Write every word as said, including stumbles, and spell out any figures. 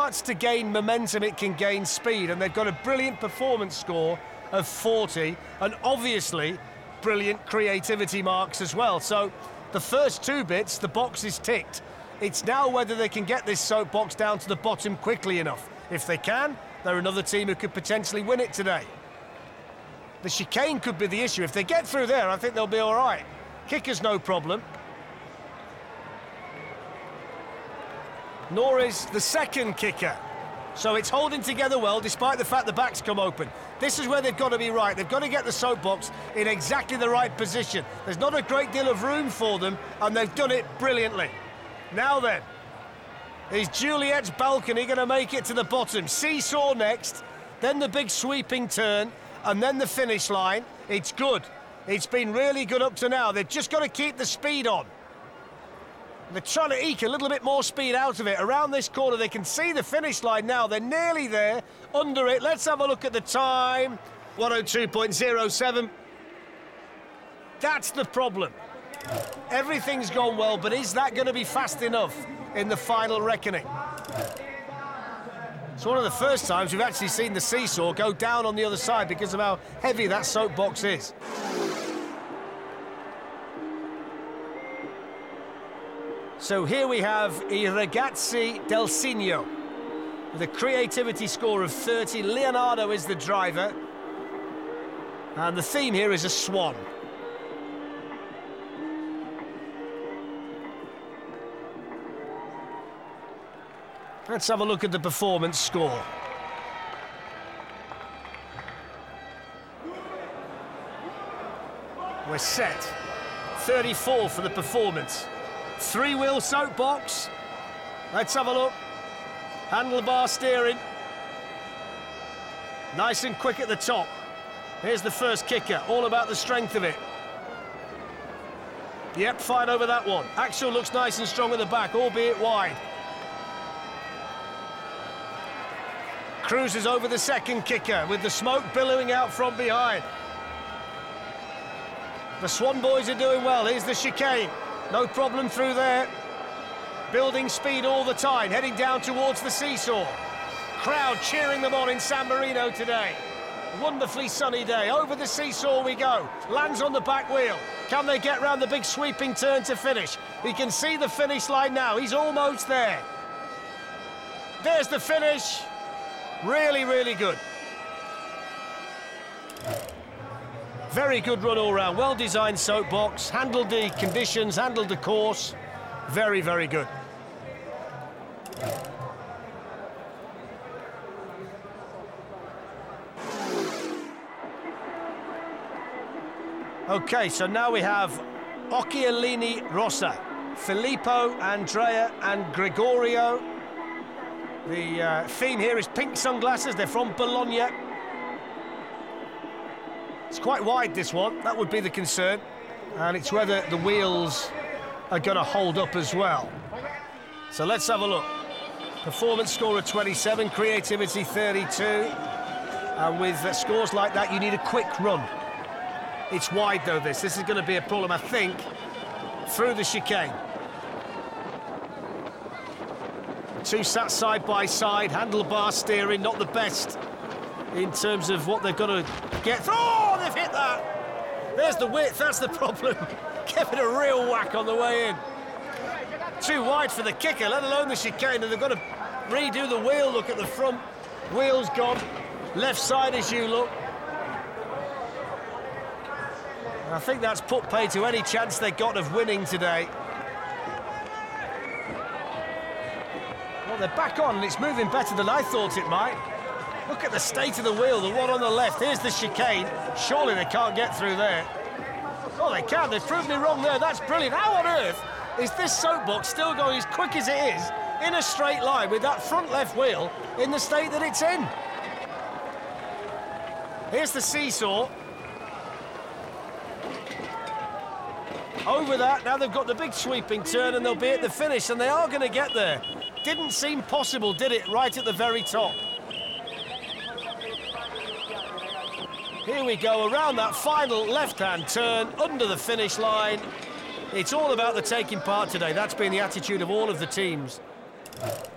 starts to gain momentum, it can gain speed, and they've got a brilliant performance score of forty, and obviously brilliant creativity marks as well. So the first two bits, the box is ticked. It's now whether they can get this soapbox down to the bottom quickly enough. If they can, they're another team who could potentially win it today. The chicane could be the issue. If they get through there, I think they'll be all right. Kicker's no problem. Nor is the second kicker. So it's holding together well, despite the fact the back's come open. This is where they've got to be right. They've got to get the soapbox in exactly the right position. There's not a great deal of room for them, and they've done it brilliantly. Now then, is Juliet's balcony going to make it to the bottom? Seesaw next, then the big sweeping turn, and then the finish line. It's good. It's been really good up to now. They've just got to keep the speed on. They're trying to eke a little bit more speed out of it. Around this corner, they can see the finish line now. They're nearly there, under it. Let's have a look at the time. one oh two point oh seven. That's the problem. Everything's gone well, but is that going to be fast enough in the final reckoning? It's one of the first times we've actually seen the seesaw go down on the other side because of how heavy that soapbox is. So here we have I Ragazzi del Cigno with a creativity score of thirty. Leonardo is the driver. And the theme here is a swan. Let's have a look at the performance score. We're set. thirty-four for the performance. Three-wheel soapbox. Let's have a look. Handlebar steering. Nice and quick at the top. Here's the first kicker, all about the strength of it. Yep, fine over that one. Axel looks nice and strong at the back, albeit wide. Cruises over the second kicker with the smoke billowing out from behind. The Swan boys are doing well. Here's the chicane. No problem through there. Building speed all the time, heading down towards the seesaw. Crowd cheering them on in San Marino today. Wonderfully sunny day. Over the seesaw we go. Lands on the back wheel. Can they get round the big sweeping turn to finish? We can see the finish line now. He's almost there. There's the finish. Really, really good. Very good run all round. Well-designed soapbox. Handled the conditions, handled the course. Very, very good. Okay, so now we have Occhialini Rossa, Filippo, Andrea and Gregorio. The uh, theme here is pink sunglasses. They're from Bologna. It's quite wide, this one. That would be the concern. And it's whether the wheels are going to hold up as well. So let's have a look. Performance score of twenty-seven, creativity thirty-two. And with uh, scores like that, you need a quick run. It's wide, though, this. This is going to be a problem, I think, through the chicane. Two sat side by side, handlebar steering, not the best in terms of what they've got to get through. Oh, they've hit that! There's the width, that's the problem. Give it a real whack on the way in. Too wide for the kicker, let alone the chicane, and they've got to redo the wheel. Look at the front. Wheel's gone. Left side as you look. I think that's put pay to any chance they got of winning today. Well, they're back on, and it's moving better than I thought it might. Look at the state of the wheel, the one on the left. Here's the chicane. Surely they can't get through there. Oh, they can. They've proved me wrong there. That's brilliant. How on earth is this soapbox still going as quick as it is in a straight line with that front left wheel in the state that it's in? Here's the seesaw. Over that, now they've got the big sweeping turn and they'll be at the finish, and they are going to get there. Didn't seem possible, did it, right at the very top? Here we go, around that final left-hand turn, under the finish line. It's all about the taking part today. That's been the attitude of all of the teams.